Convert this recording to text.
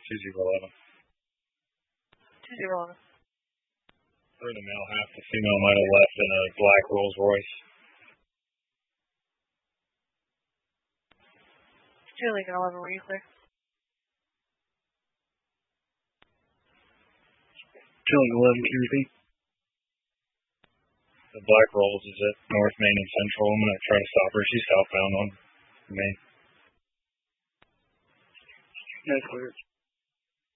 2011. 2011. Heard the male half, the female might have left in a black Rolls Royce. Lincoln 11, were you clear? Lincoln 11, can you repeat? The black Rolls is at North Main and Central. I'm going to try to stop her. She's southbound on Main. That's clear.